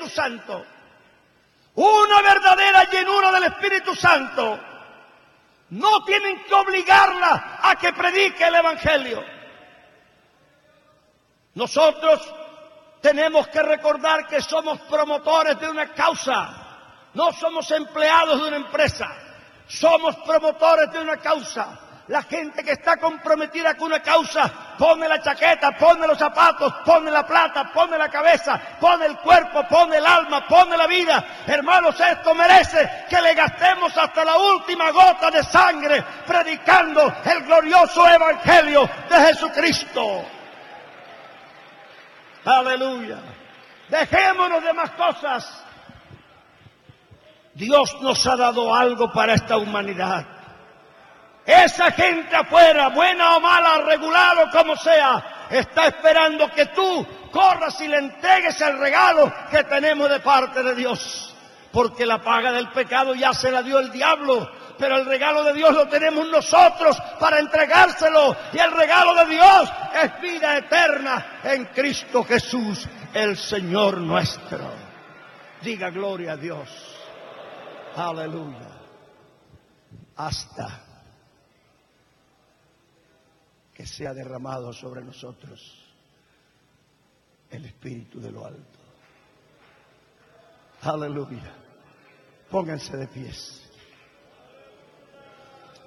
Espíritu Santo, una verdadera llenura del Espíritu Santo, no tienen que obligarla a que predique el Evangelio. Nosotros tenemos que recordar que somos promotores de una causa, no somos empleados de una empresa, somos promotores de una causa. La gente que está comprometida con una causa pone la chaqueta, pone los zapatos, pone la plata, pone la cabeza, pone el cuerpo, pone el alma, pone la vida. Hermanos, esto merece que le gastemos hasta la última gota de sangre predicando el glorioso Evangelio de Jesucristo. Aleluya. Dejémonos de más cosas. Dios nos ha dado algo para esta humanidad. Esa gente afuera, buena o mala, regular o como sea, está esperando que tú corras y le entregues el regalo que tenemos de parte de Dios. Porque la paga del pecado ya se la dio el diablo, pero el regalo de Dios lo tenemos nosotros para entregárselo. Y el regalo de Dios es vida eterna en Cristo Jesús, el Señor nuestro. Diga gloria a Dios. Aleluya. Hasta que sea derramado sobre nosotros el Espíritu de lo alto. Aleluya. Pónganse de pies.